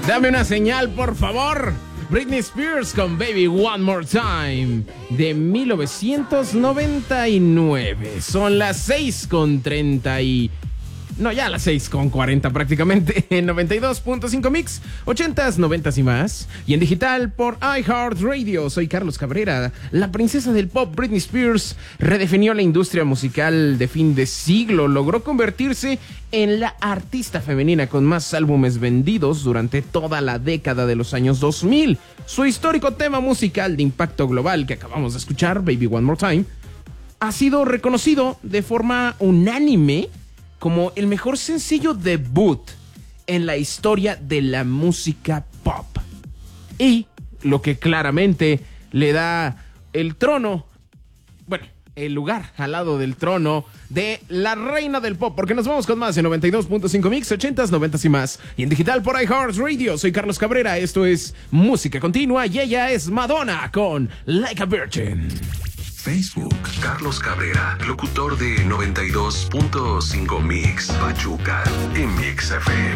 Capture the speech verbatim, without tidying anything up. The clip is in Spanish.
Dame una señal, por favor. Britney Spears con Baby One More Time de mil novecientos noventa y nueve. Son las seis con treinta y... No, ya las seis con cuarenta prácticamente. En noventa y dos punto cinco Mix, ochentas, noventas y más. Y en digital por iHeartRadio. Soy Carlos Cabrera. La princesa del pop Britney Spears redefinió la industria musical de fin de siglo. Logró convertirse en la artista femenina con más álbumes vendidos durante toda la década de los años dos mil. Su histórico tema musical de impacto global que acabamos de escuchar, Baby One More Time, ha sido reconocido de forma unánime como el mejor sencillo debut en la historia de la música pop. Y lo que claramente le da el trono, bueno, el lugar al lado del trono de la reina del pop, porque nos vamos con más en noventa y dos punto cinco Mix, ochentas, noventas y más. Y en digital por iHeartRadio. Soy Carlos Cabrera, esto es Música Continua y ella es Madonna con Like a Virgin. Facebook, Carlos Cabrera, locutor de noventa y dos punto cinco Mix, Pachuca, en Mix F M.